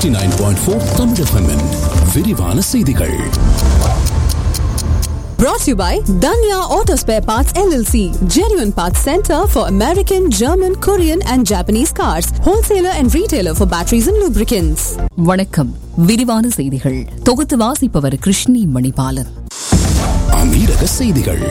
89.4 Tamil FM விரிவான செய்திகள். Brought to you by Danya Auto Spare Parts LLC, genuine parts center for American, German, Korean and Japanese cars, wholesaler and retailer for batteries and lubricants. வணக்கம். விரிவான செய்திகள் தொகுத்து வாசிப்பவர் கிருஷ்ணி மணிபாலன். அமீரக செய்திகள்.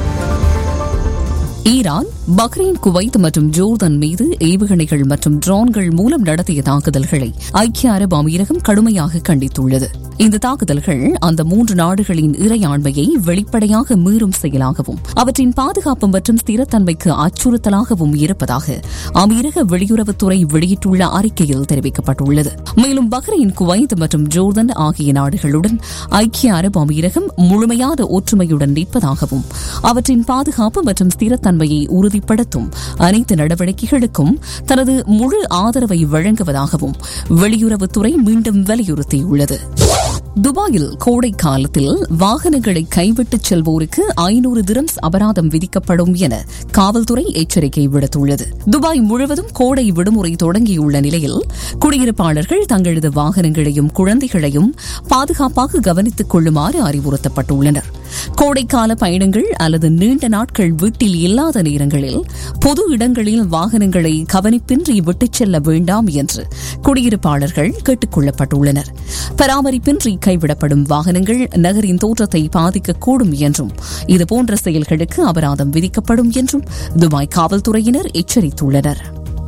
Iran, Bahrain, Kuwait மற்றும் ஜோர்தான் மீது ஏவுகணைகள் மற்றும் ட்ரோன்கள் மூலம் நடத்திய தாக்குதல்களை ஐக்கிய அரபு அமீரகம் கடுமையாக கண்டித்துள்ளது. இந்த தாக்குதல்கள் அந்த மூன்று நாடுகளின் இறையாண்மையை வெளிப்படையாக மீறும் செயலாகவும் அவற்றின் பாதுகாப்பு மற்றும் ஸ்திரத்தன்மைக்கு அச்சுறுத்தலாகவும் இருப்பதாக அமீரக வெளியுறவுத்துறை வெளியிட்டுள்ள அறிக்கையில் தெரிவிக்கப்பட்டுள்ளது. மேலும் பஹ்ரைன், குவைத் மற்றும் ஜோர்தான் ஆகிய நாடுகளுடன் ஐக்கிய அரபு அமீரகம் முழுமையான ஒற்றுமையுடன் நிற்பதாகவும் அவற்றின் பாதுகாப்பு மற்றும் ஸ்திரத்தன்மையை உறுதிப்படுத்தும் அனைத்து நடவடிக்கைகளுக்கும் தனது முழு ஆதரவை வழங்குவதாகவும் வெளியுறவுத்துறை மீண்டும் வலியுறுத்தியுள்ளது. துபாயில் கோடை காலத்தில் வாகனங்களை கைவிட்டுச் செல்வோருக்கு 500 திரம்ஸ் அபராதம் விதிக்கப்படும் என காவல்துறை எச்சரிக்கை விடுத்துள்ளது. துபாய் முழுவதும் கோடை விடுமுறை தொடங்கியுள்ள நிலையில் குடியிருப்பாளர்கள் தங்களது வாகனங்களையும் குழந்தைகளையும் பாதுகாப்பாக கவனித்துக் கொள்ளுமாறு அறிவுறுத்தப்பட்டுள்ளனர். கோடைக்கால பயணங்கள் அல்லது நீண்ட நாட்கள் வீட்டில் இல்லாத நேரங்களில் பொது இடங்களில் வாகனங்களை கவனிப்பின்றி விட்டுச் செல்ல வேண்டாம் என்று குடியிருப்பாளர்கள் கேட்டுக் கொள்ளப்பட்டுள்ளனர். பராமரிப்பின்றி கைவிடப்படும் வாகனங்கள் நகரின் தோற்றத்தை பாதிக்கக்கூடும் என்றும் இதுபோன்ற செயல்களுக்கு அபராதம் விதிக்கப்படும் என்றும் துபாய் காவல்துறையினர் எச்சரித்துள்ளனர்.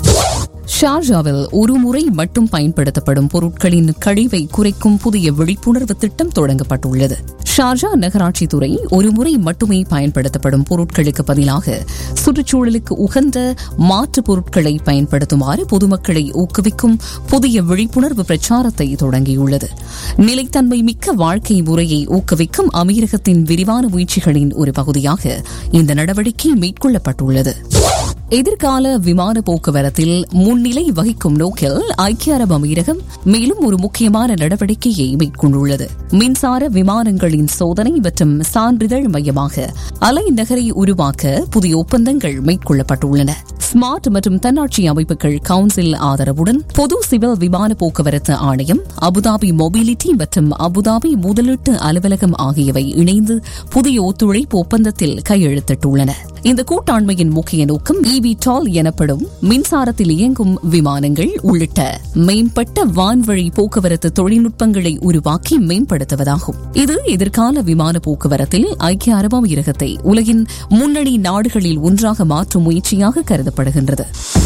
ஷார்ஜாவில் ஒருமுறை மட்டும் பயன்படுத்தப்படும் பொருட்களின் கழிவை குறைக்கும் புதிய விழிப்புணர்வு திட்டம் தொடங்கப்பட்டுள்ளது. ஷார்ஜா நகராட்சித்துறை ஒருமுறை மட்டுமே பயன்படுத்தப்படும் பொருட்களுக்கு பதிலாக சுற்றுச்சூழலுக்கு உகந்த மாற்று பொருட்களை பயன்படுத்துமாறு பொதுமக்களை ஊக்குவிக்கும் புதிய விழிப்புணர்வு பிரச்சாரத்தை தொடங்கியுள்ளது. நிலைத்தன்மை மிக்க வாழ்க்கை முறையை ஊக்குவிக்கும் அமீரகத்தின் விரிவான முயற்சிகளின் ஒரு பகுதியாக இந்த நடவடிக்கை மேற்கொள்ளப்பட்டுள்ளது. எதிர்கால விமான போக்குவரத்தில் முன்னிலை வகிக்கும் நோக்கில் ஐக்கிய அரபு அமீரகம் மேலும் ஒரு முக்கியமான நடவடிக்கையை மேற்கொண்டுள்ளது. மின்சார விமானங்களின் சோதனை மற்றும் சான்றிதழ் மையமாக அலை நகரை உருவாக்க புதிய ஒப்பந்தங்கள் மேற்கொள்ளப்பட்டுள்ளன. ஸ்மார்ட் மற்றும் தன்னாட்சி அமைப்புகள் கவுன்சில் ஆதரவுடன் பொது சிவில் விமான போக்குவரத்து ஆணையம், அபுதாபி மொபிலிட்டி மற்றும் அபுதாபி முதலீட்டு அலுவலகம் ஆகியவை இணைந்து புதிய ஒத்துழைப்பு ஒப்பந்தத்தில் கையெழுத்திட்டுள்ளன. இந்த கூட்டாண்மையின் முக்கிய நோக்கம் eVTOL எனப்படும் மின்சாரத்தில் இயங்கும் விமானங்கள் உள்ளிட்ட மேம்பட்ட வான்வழி போக்குவரத்து தொழில்நுட்பங்களை உருவாக்கி மேம்படுத்துவதாகும். இது எதிர்கால விமான போக்குவரத்தில் ஐக்கிய அரபு அமீரகத்தை உலகின் முன்னணி நாடுகளில் ஒன்றாக மாற்றும் முயற்சியாக கருதப்படுகின்றது.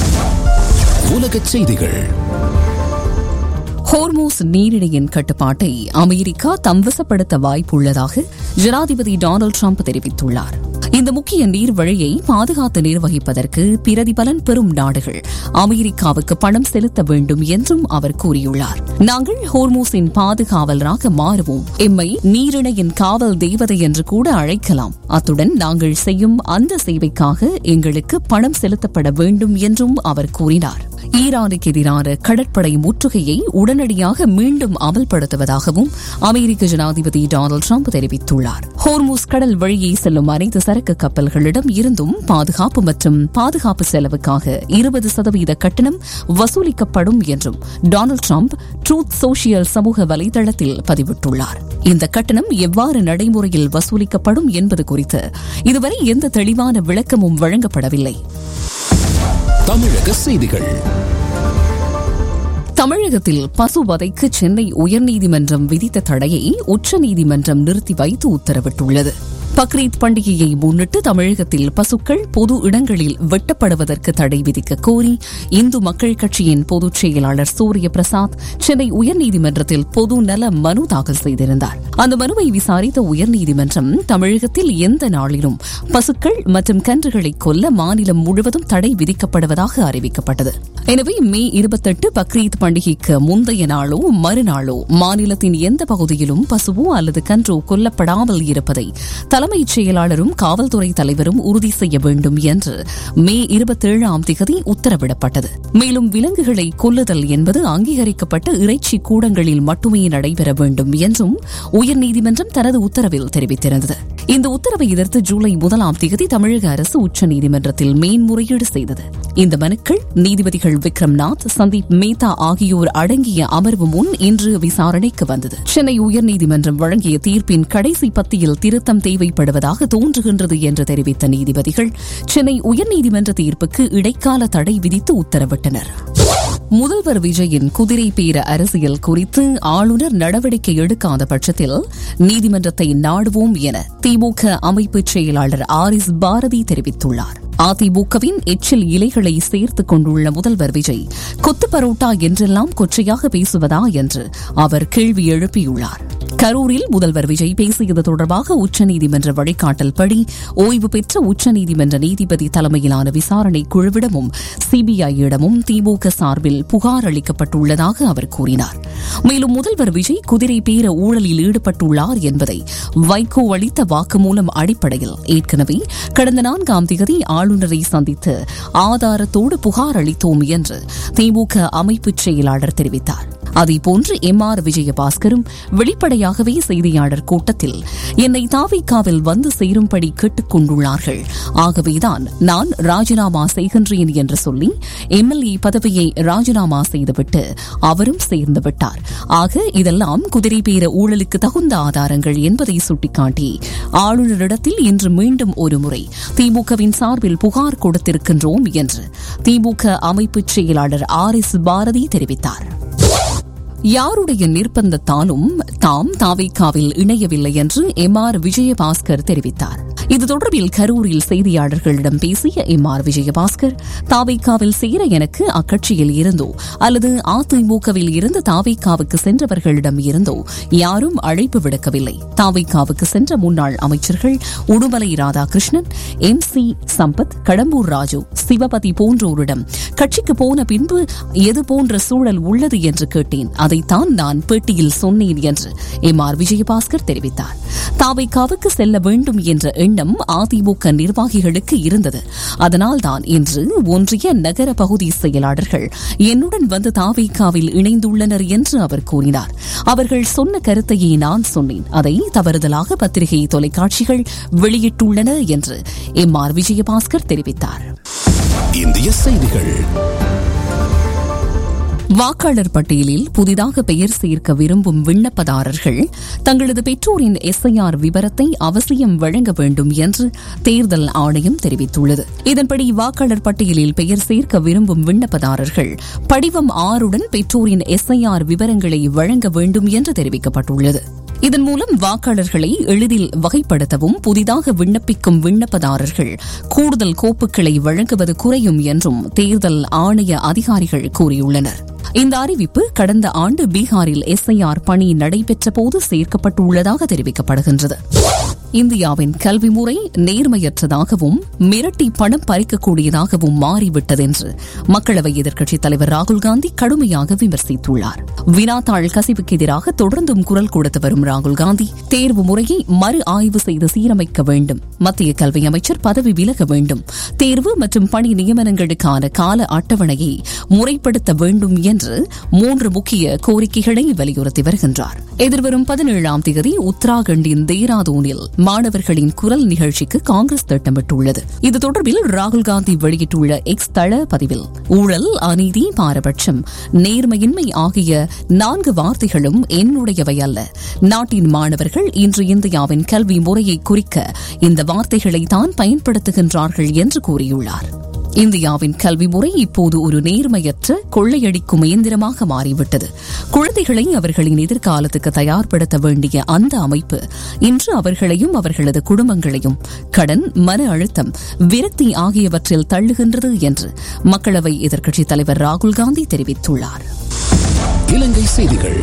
உலகச் செய்திகள். ஹோர்மூஸ் நீரிணையின் கட்டுப்பாட்டை அமெரிக்கா தம்வசப்படுத்த வாய்ப்புள்ளதாக ஜனாதிபதி டொனால்டு டிரம்ப் தெரிவித்துள்ளார். இந்த முக்கிய நீர்வழியை பாதுகாத்து நிர்வகிப்பதற்கு பிரதிபலன் பெறும் நாடுகள் அமெரிக்காவுக்கு பணம் செலுத்த வேண்டும் என்றும் அவர் கூறியுள்ளார். நாங்கள் ஹோர்மூஸின் பாதுகாவலராக மாறுவோம். எம்மை நீரிணையின் காவல் தேவதை என்று கூட அழைக்கலாம். அத்துடன் நாங்கள் செய்யும் அந்த சேவைக்காக எங்களுக்கு பணம் செலுத்தப்பட வேண்டும் என்றும் அவர் கூறினார். ஈரானுக்கு எதிரான கடற்படை முற்றுகையை உடனடியாக மீண்டும் அமல்படுத்துவதாகவும் அமெரிக்க ஜனாதிபதி டொனால்டு டிரம்ப் தெரிவித்துள்ளார். ஹோர்மூஸ் கடல் வழியே செல்லும் அனைத்து சரக்கு கப்பல்களிடம் இருந்தும் பாதுகாப்பு மற்றும் பாதுகாப்பு செலவுக்காக 20% கட்டணம் வசூலிக்கப்படும் என்றும் டொனால்டு டிரம்ப் ட்ரூத் சோஷியல் சமூக வலைதளத்தில் பதிவிட்டுள்ளார். இந்த கட்டணம் எவ்வாறு நடைமுறையில் வசூலிக்கப்படும் என்பது குறித்து இதுவரை எந்த தெளிவான விளக்கமும் வழங்கப்படவில்லை. தமிழக செய்திகள். தமிழகத்தில் பசுவதைக்கு சென்னை உயர்நீதிமன்றம் விதித்த தடையை உச்சநீதிமன்றம் நிறுத்தி வைத்து உத்தரவிட்டுள்ளது. பக்ரீத் பண்டிகையை முன்னிட்டு தமிழகத்தில் பசுக்கள் பொது இடங்களில் வெட்டப்படுவதற்கு தடை விதிக்க கோரி இந்து மக்கள் கட்சியின் பொதுச் செயலாளர் சூரிய பிரசாத் சென்னை உயர்நீதிமன்றத்தில் பொது நல மனு தாக்கல் செய்திருந்தார். அந்த மனுவை விசாரித்த உயர்நீதிமன்றம் தமிழகத்தில் எந்த நாளிலும் பசுக்கள் மற்றும் கன்றுகளை கொல்ல மாநிலம் முழுவதும் தடை விதிக்கப்படுவதாக அறிவிக்கப்பட்டது. எனவே மே 28 பக்ரீத் பண்டிகைக்கு முந்தைய நாளோ மறுநாளோ மாநிலத்தின் எந்த பகுதியிலும் பசுவோ அல்லது கன்றோ கொல்லப்படாமல் இருப்பதை தலைமைச் செயலாளரும் காவல்துறை தலைவரும் உறுதி செய்ய வேண்டும் என்று மே 27 உத்தரவிடப்பட்டது. மேலும் விலங்குகளை கொல்லுதல் என்பது அங்கீகரிக்கப்பட்ட இறைச்சி கூடங்களில் மட்டுமே நடைபெற வேண்டும் என்றும் உயர்நீதிமன்றம் தனது உத்தரவில் தெரிவித்திருந்தது. இந்த உத்தரவை எதிர்த்து ஜூலை 1 தமிழக அரசு உச்சநீதிமன்றத்தில் மேன்முறையீடு செய்தது. இந்த மனுக்கள் நீதிபதிகள் நீதிபதிகள் விக்ரம்நாத், சந்தீப் மேத்தா ஆகியோர் அடங்கிய அமர்வு முன் இன்று விசாரணைக்கு வந்தது. சென்னை உயர்நீதிமன்றம் வழங்கிய தீர்ப்பின் கடைசி பத்தியில் திருத்தம் தேவைப்படுவதாக தோன்றுகின்றது என்று தெரிவித்த நீதிபதிகள் சென்னை உயர்நீதிமன்ற தீர்ப்புக்கு இடைக்கால தடை விதித்து உத்தரவிட்டனர். முதல்வர் விஜயின் குதிரை பேர அரசியல் குறித்து ஆளுநர் நடவடிக்கை எடுக்காத பட்சத்தில் நீதிமன்றத்தை நாடுவோம் என திமுக அமைப்பு செயலாளர் ஆரிஸ் பாரதி தெரிவித்துள்ளார். அதிமுகவின் எச்சில் இலைகளை சேர்த்துக் கொண்டுள்ள முதல்வர் விஜய் கொத்து பரோட்டா என்றெல்லாம் கொச்சையாக பேசுவதா என்று அவர் கேள்வி எழுப்பியுள்ளார். கரூரில் முதல்வர் விஜய் பேசியது தொடர்பாக உச்சநீதிமன்ற வழிகாட்டல் படி ஓய்வு பெற்ற உச்சநீதிமன்ற நீதிபதி தலைமையிலான விசாரணை குழுவிடமும் சிபிஐயிடமும் திமுக சார்பில் புகார் அளிக்கப்பட்டுள்ளதாக அவர் கூறினார். மேலும் முதல்வர் விஜய் குதிரை பேர ஊழலில் ஈடுபட்டுள்ளார் என்பதை வைகோ அளித்த வாக்குமூலம் அடிப்படையில் ஏற்கனவே கடந்த 4ஆம் தேதி ஆளுநரை சந்தித்து ஆதாரத்தோடு புகார் அளித்தோம் என்று திமுக அமைப்பு செயலாளர் தெரிவித்தார். அதேபோன்று எம்.ஆர். விஜயபாஸ்கரும் வெளிப்படையாகவே செய்தியாளர் கூட்டத்தில் என்னை தாவிகாவில் வந்து சேரும்படி கேட்டுக் கொண்டுள்ளார்கள், ஆகவேதான் நான் ராஜினாமா செய்கின்றேன் என்று சொல்லி எம்எல்ஏ பதவியை ராஜினாமா செய்துவிட்டு அவரும் சேர்ந்து விட்டார். ஆக இதெல்லாம் குதிரை பேர ஊழலுக்கு தகுந்த ஆதாரங்கள் என்பதை சுட்டிக்காட்டி ஆளுநரிடத்தில் இன்று மீண்டும் ஒருமுறை திமுகவின் சார்பில் புகார் கொடுத்திருக்கின்றோம் என்று திமுக அமைப்பு செயலாளர் ஆரிஸ் பாரதி தெரிவித்தார். யாருடைய நிர்பந்தத்தாலும் தாம் தாவேகாவில் இணையவில்லை என்று எம்.ஆர். விஜயபாஸ்கர் தெரிவித்தார். இது தொடர்பில் கரூரில் செய்தியாளர்களிடம் பேசிய எம்.ஆர். விஜயபாஸ்கர், தாவேகாவில் சேர எனக்கு அக்கட்சியில் இருந்தோ அல்லது அதிமுகவில் இருந்து தாவேகாவுக்கு சென்றவர்களிடம் இருந்தோ யாரும் அழைப்பு விடுக்கவில்லை. தாவேகாவுக்கு சென்ற முன்னாள் அமைச்சர்கள் உடுமலை ராதாகிருஷ்ணன், எம்.சி. சம்பத், கடம்பூர் ராஜு, சிவபதி போன்றோரிடம் கட்சிக்கு போன பின்பு எது போன்ற சூழல் உள்ளது என்று கேட்டேன். அதைத்தான் நான் பேட்டியில் சொன்னேன் என்று எம்.ஆர். விஜயபாஸ்கர் தெரிவித்தார். தாவேகாவுக்கு செல்ல வேண்டும் என்ற எண்ணம் அதிமுக நிர்வாகிகளுக்கு இருந்தது. அதனால்தான் இன்று ஒன்றிய நகர பகுதி செயலாளர்கள் என்னுடன் வந்து தாவேகாவில் இணைந்துள்ளனர் என்று அவர் கூறினார். அவர்கள் சொன்ன கருத்தையே நான் சொன்னேன். அதை தவறுதலாக பத்திரிகை தொலைக்காட்சிகள் வெளியிட்டுள்ளன என்று எம்.ஆர். விஜயபாஸ்கர் தெரிவித்தார். இந்திய செய்திகள். வாக்காளர் பட்டியலில் புதிதாக பெயர் சேர்க்க விரும்பும் விண்ணப்பதாரர்கள் தங்களது பெற்றோரின் எஸ்ஐஆர் விவரத்தை அவசியம் வழங்க வேண்டும் என்று தேர்தல் ஆணையம் தெரிவித்துள்ளது. இதன்படி வாக்காளர் பட்டியலில் பெயர் சேர்க்க விரும்பும் விண்ணப்பதாரர்கள் படிவம் 6 பெற்றோரின் எஸ்ஐஆர் விவரங்களை வழங்க வேண்டும் என்று தெரிவிக்கப்பட்டுள்ளது. இதன் மூலம் வாக்காளர்களை எளிதில் வகைப்படுத்தவும் புதிதாக விண்ணப்பிக்கும் விண்ணப்பதாரர்கள் கூடுதல் கோப்புகளை வழங்குவது குறையும் என்றும் தேர்தல் ஆணைய அதிகாரிகள் கூறியுள்ளனர். இந்த அறிவிப்பு கடந்த ஆண்டு பீகாரில் எஸ்ஐஆர் பணி நடைபெற்ற போது சேர்க்கப்பட்டுள்ளதாக தெரிவிக்கப்படுகின்றது. இந்தியாவின் கல்வி முறை நேர்மையற்றதாகவும் மிரட்டி பணம் பறிக்கக்கூடியதாகவும் மாறிவிட்டது என்று மக்களவை எதிர்க்கட்சித் தலைவர் ராகுல்காந்தி கடுமையாக விமர்சித்துள்ளார். வினாத்தாள் கசிவுக்கு எதிராக தொடர்ந்தும் குரல் கொடுத்து வரும் ராகுல்காந்தி தேர்வு முறையை மறு ஆய்வு செய்து சீரமைக்க வேண்டும், மத்திய கல்வி அமைச்சர் பதவி விலக வேண்டும், தேர்வு மற்றும் பணி நியமனங்களுக்கான கால அட்டவணையை முறைப்படுத்த வேண்டும் என்று 3 முக்கிய கோரிக்கைகளை வலியுறுத்தி வருகின்றார். எதிர்வரும் 17ஆம் தேதி உத்தராகண்டின் தேராதூனில் மாணவர்களின் குரல் நிகழ்ச்சிக்கு காங்கிரஸ் திட்டமிட்டுள்ளது. இது தொடர்பில் ராகுல்காந்தி வெளியிட்டுள்ள எக்ஸ் தள பதிவில் ஊழல், அநீதி, பாரபட்சம், நேர்மையின்மை ஆகிய 4 வார்த்தைகளும் என்னுடையவை அல்ல. நாட்டின் மாணவர்கள் இன்று இந்தியாவின் கல்வி முறையை குறிக்க இந்த வார்த்தைகளை தான் பயன்படுத்துகின்றார்கள் என்று கூறியுள்ளார். இந்தியாவின் கல்வி முறை இப்போது ஒரு நேர்மையற்ற கொள்ளையடிக்கும் இயந்திரமாக மாறிவிட்டது. குழந்தைகளை அவர்களின் எதிர்காலத்துக்கு தயார்படுத்த வேண்டிய அந்த அமைப்பு இன்று அவர்களையும் அவர்களது குடும்பங்களையும் கடன், மன அழுத்தம், விரக்தி ஆகியவற்றில் தள்ளுகின்றது என்று மக்களவை எதிர்க்கட்சித் தலைவர் ராகுல்காந்தி தெரிவித்துள்ளார். இலங்கை செய்திகள்.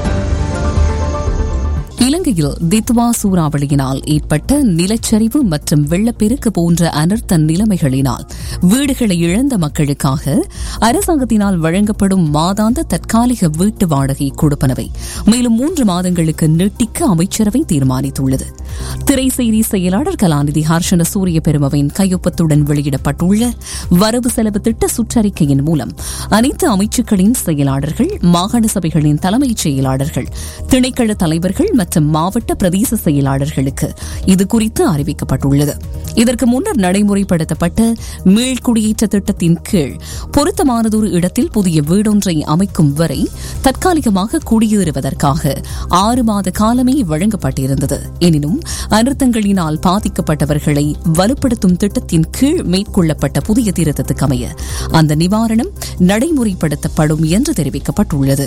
இலங்கையில் தித்வா சூறாவளியினால் ஏற்பட்ட நிலச்சரிவு மற்றும் வெள்ளப்பெருக்கு போன்ற அனர்த்த நிலைமைகளினால் வீடுகளை இழந்த மக்களுக்காக அரசாங்கத்தினால் வழங்கப்படும் மாதாந்த தற்காலிக வீட்டு வாடகை கொடுப்பனவை மேலும் 3 மாதங்களுக்கு நீட்டிக்க அமைச்சரவை தீர்மானித்துள்ளது. திரைசேரி செயலாளர் கலாநிதி ஹர்ஷன சூரிய பெருமவின் கையொப்பத்துடன் வெளியிடப்பட்டுள்ள வரவு செலவு திட்ட சுற்றறிக்கையின் மூலம் அனைத்து அமைச்சுக்களின் செயலாளர்கள், மாகாண சபைகளின் தலைமைச் செயலாளர்கள், திணைக்கள தலைவர்கள் மற்றும் மாவட்ட பிரதேச செயலாளர்களுக்கு இதுகுறித்து அறிவிக்கப்பட்டுள்ளது. இதற்கு முன்னர் நடைமுறைப்படுத்தப்பட்ட மீள்குடியேற்ற திட்டத்தின் கீழ் பொருத்தமானதொரு இடத்தில் புதிய வீடொன்றை அமைக்கும் வரை தற்காலிகமாக குடியேறுவதற்காக 6 மாத காலமே வழங்கப்பட்டிருந்தது. எனினும் அனர்த்தங்களினால் பாதிக்கப்பட்டவர்களை வலுப்படுத்தும் திட்டத்தின் கீழ் மேற்கொள்ளப்பட்ட புதிய திருத்தத்துக்கு அமைய அந்த நிவாரணம் நடைமுறைப்படுத்தப்படும் என்று தெரிவிக்கப்பட்டுள்ளது.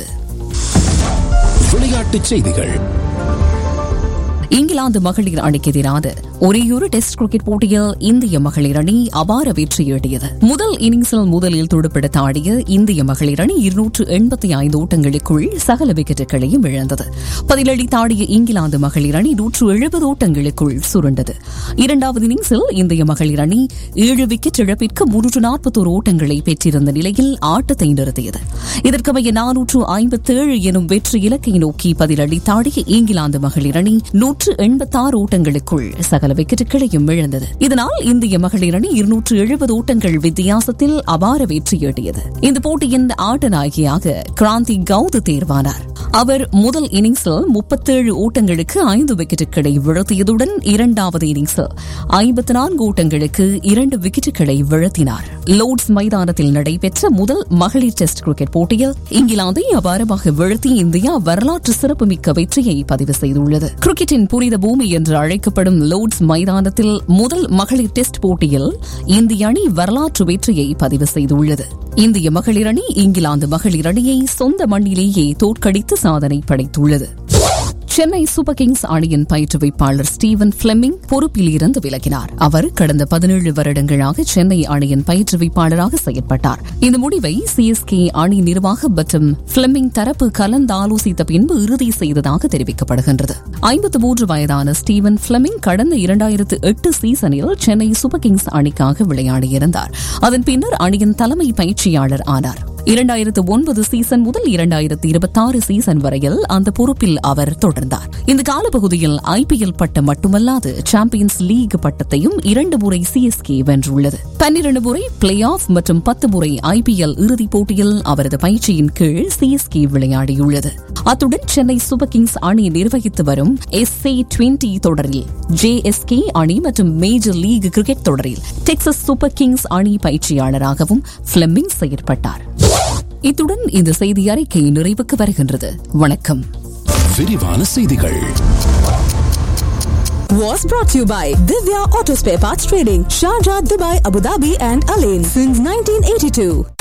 விளையாட்டுச் செய்திகள். இங்கிலாந்து மகளிர் அணிக்கு எதிரான ஒரேயொரு டெஸ்ட் கிரிக்கெட் போட்டியில் இந்திய மகளிர் அணி அபார வெற்றியீட்டியது. முதல் இன்னிங்ஸில் முதலில் துடுப்பெடுத்து ஆடிய இந்திய மகளிர் அணி 285 ஓட்டங்களுக்குள் சகல விக்கெட்டுகளையும் இழந்தது. பதிலளித்தாடிய இங்கிலாந்து மகளிர் அணி 170 ஓட்டங்களுக்குள் சுருண்டது. இரண்டாவது இன்னிங்ஸில் இந்திய மகளிர் அணி 7 விக்கெட் இழப்பிற்கு 341 ஓட்டங்களை பெற்றிருந்த நிலையில் ஆட்டத்தை நிறுத்தியது. இதற்கமைய 457 எனும் வெற்றி இலக்கை நோக்கி பதிலளித்தாடிய இங்கிலாந்து மகளிர் அணி 186 ஓட்டங்களுக்குள் சகல விக்கெட்டுகளையும் இழந்தது. இதனால் இந்திய மகளிர் அணி 270 ஓட்டங்கள் வித்தியாசத்தில் அபார வெற்றியீட்டியது. இந்த போட்டியின் ஆட்ட நாயகியாக கிராந்தி கவுத் தேர்வானார். அவர் முதல் இன்னிங்ஸில் 37 ஓட்டங்களுக்கு 5 விக்கெட்டுகளை வீழ்த்தியதுடன் இரண்டாவது இன்னிங்ஸில் 54 ஓட்டங்களுக்கு 2 விக்கெட்டுகளை வீழ்த்தினார். லோர்ட்ஸ் மைதானத்தில் நடைபெற்ற முதல் மகளிர் டெஸ்ட் கிரிக்கெட் போட்டியில் இங்கிலாந்தை அபாரமாக வீழ்த்தி இந்தியா வரலாற்று சிறப்புமிக்க வெற்றியை பதிவு செய்துள்ளது. கிரிக்கெட்டின் புனித பூமி என்று அழைக்கப்படும் லோர்ட்ஸ் மைதானத்தில் முதல் மகளிர் டெஸ்ட் போட்டியில் இந்திய அணி வரலாற்று வெற்றியை பதிவு செய்துள்ளது. இந்திய மகளிர் அணி இங்கிலாந்து மகளிர் அணியை சொந்த மண்ணிலேயே தோற்கடித்து சாதனை படைத்துள்ளது. சென்னை சூப்பர் கிங்ஸ் அணியின் பயிற்றுவிப்பாளர் ஸ்டீவன் பிளெமிங் பொறுப்பில் இருந்து விலகினார். அவர் கடந்த 17 வருடங்களாக சென்னை அணியின் பயிற்றுவிப்பாளராக செயல்பட்டார். இந்த முடிவை சிஎஸ்கே அணி நிர்வாகம் மற்றும் பிளெமிங் தரப்பு கலந்தாலோசித்த பின்பு இறுதி செய்ததாக தெரிவிக்கப்படுகின்றது. 53 வயதான ஸ்டீவன் பிளெமிங் கடந்த 2008 சீசனில் சென்னை சூப்பர் கிங்ஸ் அணிக்காக விளையாடியிருந்தார். அதன் பின்னர் அணியின் தலைமை பயிற்சியாளர் ஆனார். 2009 சீசன் முதல் 2026 சீசன் வரையில் அந்த பொறுப்பில் அவர் தொடர்ந்தார். இந்த காலப்பகுதியில் IPL பட்டம் மட்டுமல்லாது சாம்பியன்ஸ் லீக் பட்டத்தையும் 2 முறை சிஎஸ்கே வென்றுள்ளது. 12 முறை பிளே ஆஃப் மற்றும் 10 முறை IPL இறுதிப் போட்டியில் அவரது பயிற்சியின் கீழ் சிஎஸ்கே விளையாடியுள்ளது. அத்துடன் சென்னை சூப்பர் கிங்ஸ் அணி நிர்வகித்து வரும் SA20 தொடரில் JSK அணி மற்றும் மேஜர் லீக் கிரிக்கெட் தொடரில் டெக்சாஸ் சூப்பர் கிங்ஸ் அணி பயிற்சியாளராகவும் பிளெமிங் செயற்பட்டார். இத்துடன் இந்த செய்தி அறிக்கை நிறைவுக்கு வருகின்றது. வணக்கம். விரிவான செய்திகள். Was brought to you by Divya Auto Spare Parts Trading, Sharjah, Dubai, Abu Dhabi and Alain since 1982.